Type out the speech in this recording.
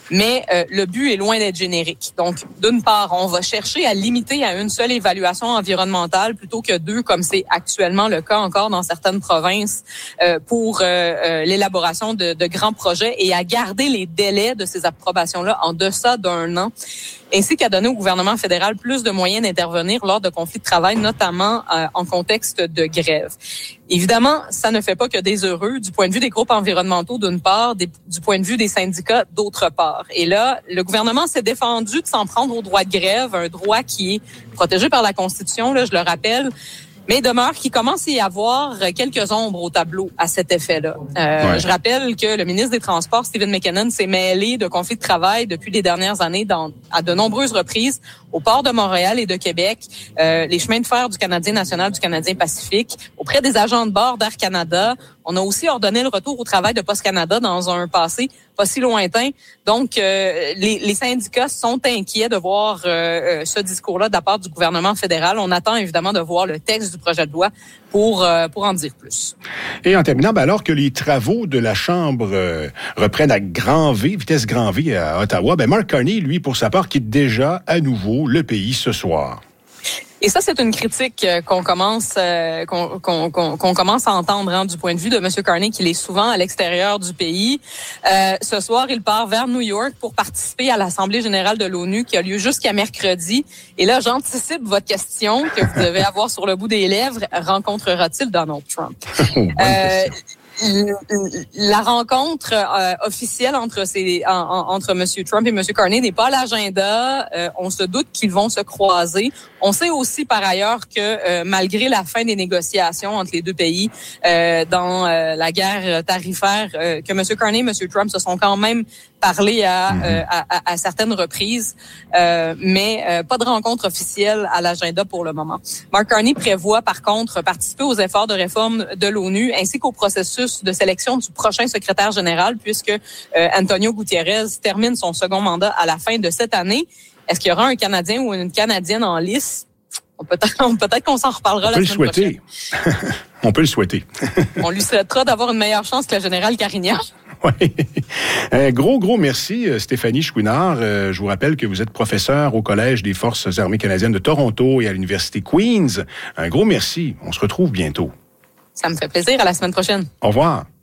mais le but est loin d'être générique. Donc, d'une part, on va chercher à limiter à une seule évaluation environnementale plutôt que deux, comme c'est actuellement le cas encore dans certaines provinces pour l'élaboration de grands projets, et à garder les délais de ces approbations-là en deçà d'1 an, ainsi qu'à donner au gouvernement fédéral plus de moyens d'intervenir lors de conflits de travail, notamment en contexte de grève. Évidemment, ça ne fait pas que des heureux du point de vue des groupes environnementaux d'une part, du point de vue des syndicats d'autre part. Et là, le gouvernement s'est défendu de s'en prendre au droit de grève, un droit qui est protégé par la Constitution, là, je le rappelle, mais il demeure qu'il commence à y avoir quelques ombres au tableau à cet effet-là. Je rappelle que le ministre des Transports, Stephen McKinnon, s'est mêlé de conflits de travail depuis les dernières années à de nombreuses reprises au port de Montréal et de Québec, les chemins de fer du Canadien national, du Canadien Pacifique, auprès des agents de bord d'Air Canada. On a aussi ordonné le retour au travail de Post Canada dans un passé pas si lointain. Donc, les syndicats sont inquiets de voir ce discours-là de la part du gouvernement fédéral. On attend évidemment de voir le texte du projet de loi pour en dire plus. Et en terminant, alors que les travaux de la Chambre reprennent à vitesse grand V à Ottawa, Mark Carney, lui, pour sa part, quitte déjà à nouveau le pays ce soir. Et ça, c'est une critique qu'on commence à entendre du point de vue de M. Carney, qu'il est souvent à l'extérieur du pays. Ce soir, il part vers New York pour participer à l'Assemblée générale de l'ONU qui a lieu jusqu'à mercredi. Et là, j'anticipe votre question que vous devez avoir sur le bout des lèvres. Rencontrera-t-il Donald Trump? La rencontre officielle entre M. Trump et M. Carney n'est pas à l'agenda. On se doute qu'ils vont se croiser. On sait aussi par ailleurs que malgré la fin des négociations entre les deux pays dans la guerre tarifaire, que M. Carney et M. Trump se sont quand même parlé à certaines reprises, mais pas de rencontre officielle à l'agenda pour le moment. Mark Carney prévoit par contre participer aux efforts de réforme de l'ONU ainsi qu'au processus de sélection du prochain secrétaire général, puisque Antonio Gutiérrez termine son second mandat à la fin de cette année. Est-ce qu'il y aura un Canadien ou une Canadienne en lice? Peut-être qu'on s'en reparlera la semaine prochaine. On peut le souhaiter. On lui souhaitera d'avoir une meilleure chance que la générale Carignan. Oui. Un gros merci, Stéphanie Chouinard. Je vous rappelle que vous êtes professeure au Collège des Forces armées canadiennes de Toronto et à l'Université Queen's. Un gros merci. On se retrouve bientôt. Ça me fait plaisir. À la semaine prochaine. Au revoir.